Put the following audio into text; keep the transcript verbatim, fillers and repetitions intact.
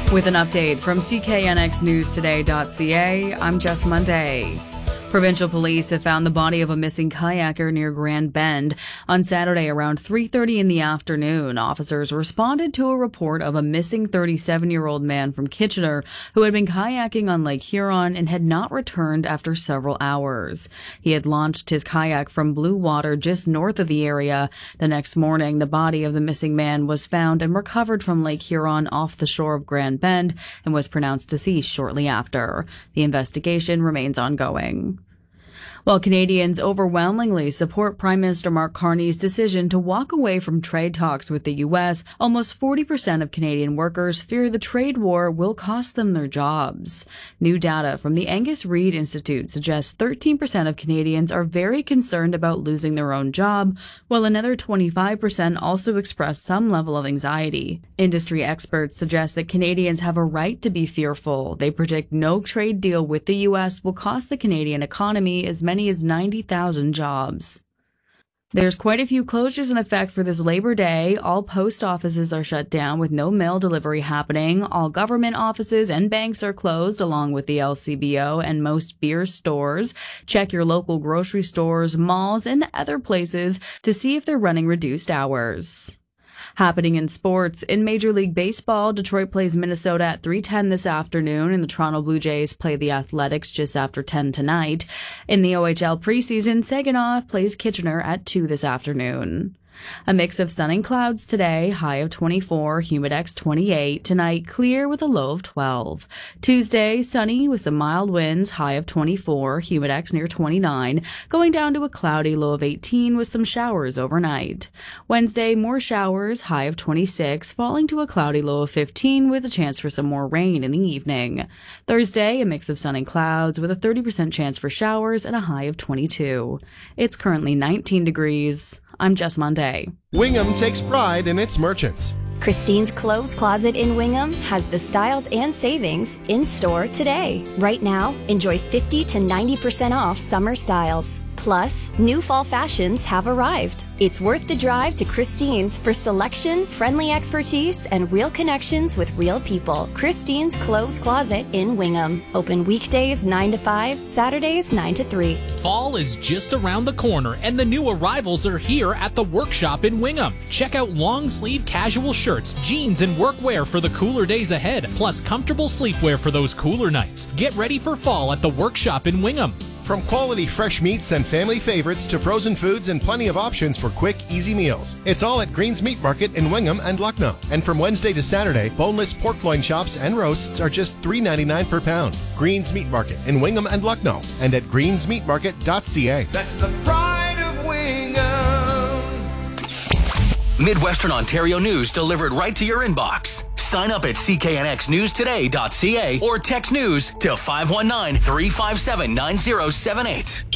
With an update from C K N X News Today dot C A, I'm Jess Monday. Provincial police have found the body of a missing kayaker near Grand Bend. On Saturday around three thirty in the afternoon, officers responded to a report of a missing thirty-seven-year-old man from Kitchener who had been kayaking on Lake Huron and had not returned after several hours. He had launched his kayak from blue water just north of the area. The next morning, the body of the missing man was found and recovered from Lake Huron off the shore of Grand Bend and was pronounced deceased shortly after. The investigation remains ongoing. While Canadians overwhelmingly support Prime Minister Mark Carney's decision to walk away from trade talks with the U S, almost forty percent of Canadian workers fear the trade war will cost them their jobs. New data from the Angus Reid Institute suggests thirteen percent of Canadians are very concerned about losing their own job, while another twenty-five percent also express some level of anxiety. Industry experts suggest that Canadians have a right to be fearful. They predict no trade deal with the U S will cost the Canadian economy as many as ninety thousand jobs. There's quite a few closures in effect for this Labor Day. All post offices are shut down with no mail delivery happening. All government offices and banks are closed, along with the L C B O and most beer stores. Check your local grocery stores, malls, and other places to see if they're running reduced hours. Happening in sports, in Major League Baseball, Detroit plays Minnesota at three ten this afternoon, and the Toronto Blue Jays play the Athletics just after ten tonight. In the O H L preseason, Saginaw plays Kitchener at two this afternoon. A mix of sun and clouds today, high of twenty-four, humidex twenty-eight. Tonight, clear with a low of twelve. Tuesday, sunny with some mild winds, high of twenty-four, humidex near twenty-nine. Going down to a cloudy low of eighteen with some showers overnight. Wednesday, more showers, high of twenty-six, falling to a cloudy low of fifteen with a chance for some more rain in the evening. Thursday, a mix of sun and clouds with a thirty percent chance for showers and a high of twenty-two. It's currently nineteen degrees. I'm Jess Monday. Wingham takes pride in its merchants. Christine's Clothes Closet in Wingham has the styles and savings in store today. Right now, enjoy fifty to ninety percent off summer styles. Plus, new fall fashions have arrived. It's worth the drive to Christine's for selection, friendly expertise, and real connections with real people. Christine's Clothes Closet in Wingham. Open weekdays nine to five, Saturdays nine to three. Fall is just around the corner, and the new arrivals are here at the Workshop in Wingham. Check out long-sleeve casual shirts, jeans, and workwear for the cooler days ahead, plus comfortable sleepwear for those cooler nights. Get ready for fall at the Workshop in Wingham. From quality fresh meats and family favorites to frozen foods and plenty of options for quick, easy meals. It's all at Green's Meat Market in Wingham and Lucknow. And from Wednesday to Saturday, boneless pork loin chops and roasts are just three ninety-nine per pound. Green's Meat Market in Wingham and Lucknow and at greens meat market dot c a. That's the pride of Wingham. Midwestern Ontario news delivered right to your inbox. Sign up at C K N X News Today dot C A or text news to five one nine, three five seven, nine zero seven eight.